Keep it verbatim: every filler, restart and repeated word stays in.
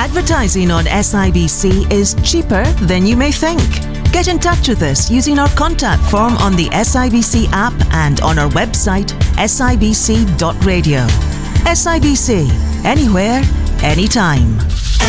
Advertising on S I B C is cheaper than you may think. Get in touch with us using our contact form on the S I B C app and on our website s i b c dot radio. S I B C, anywhere, anytime.